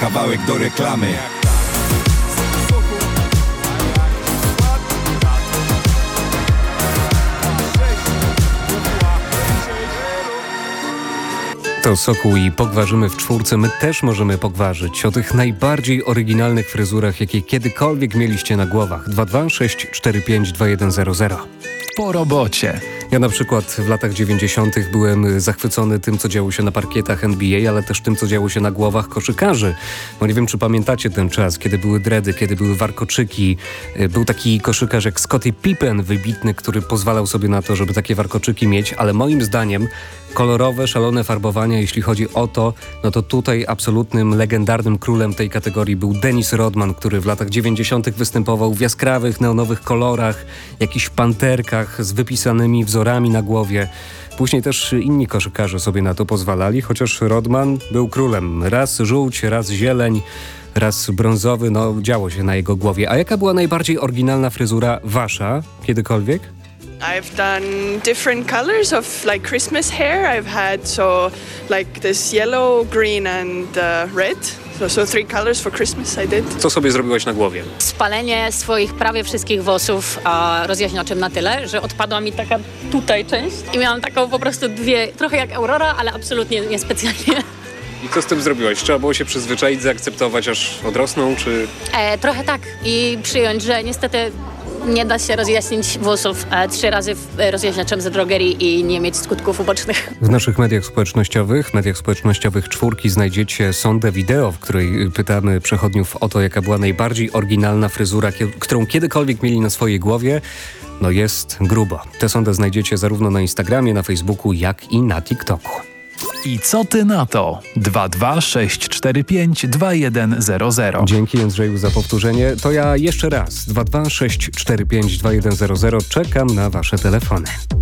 kawałek do reklamy. To Sokół i Pogwarzymy w czwórce. My też możemy pogwarzyć o tych najbardziej oryginalnych fryzurach, jakie kiedykolwiek mieliście na głowach. 226452100. Po robocie. Ja na przykład w latach 90. byłem zachwycony tym, co działo się na parkietach NBA, ale też tym, co działo się na głowach koszykarzy. Bo nie wiem, czy pamiętacie ten czas, kiedy były dredy, kiedy były warkoczyki. Był taki koszykarz jak Scottie Pippen, wybitny, który pozwalał sobie na to, żeby takie warkoczyki mieć, ale moim zdaniem kolorowe, szalone farbowania, jeśli chodzi o to, no to tutaj absolutnym, legendarnym królem tej kategorii był Dennis Rodman, który w latach 90. występował w jaskrawych, neonowych kolorach, jakichś panterkach z wypisanymi wzorami na głowie. Później też inni koszykarze sobie na to pozwalali, chociaż Rodman był królem. Raz żółć, raz zieleń, raz brązowy, no działo się na jego głowie. A jaka była najbardziej oryginalna fryzura wasza kiedykolwiek? I've done different colors of like Christmas hair. I've had like this yellow, green and red. So 3 colors for Christmas I did. Co sobie zrobiłaś na głowie? Spalenie swoich prawie wszystkich włosów rozjaśniaczem na tyle, że odpadła mi taka tutaj część i miałam taką po prostu trochę jak Aurora, ale absolutnie niespecjalnie. I co z tym zrobiłaś? Trzeba było się przyzwyczaić, zaakceptować, aż odrosną, czy... Trochę tak i przyjąć, że niestety nie da się rozjaśnić włosów 3 razy rozjaśniaczem z drogerii i nie mieć skutków ubocznych. W naszych mediach społecznościowych czwórki znajdziecie sondę wideo, w której pytamy przechodniów o to, jaka była najbardziej oryginalna fryzura, którą kiedykolwiek mieli na swojej głowie. No jest grubo. Tę sondę znajdziecie zarówno na Instagramie, na Facebooku, jak i na TikToku. I co ty na to? 226452100. Dzięki, Jędrzeju, za powtórzenie. To ja jeszcze raz. 226452100. Czekam na wasze telefony.